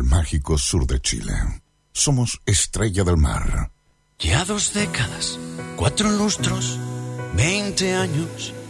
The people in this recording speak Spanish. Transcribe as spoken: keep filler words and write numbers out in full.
el mágico sur de Chile. Somos Estrella del Mar. Ya dos décadas, cuatro lustros, veinte años,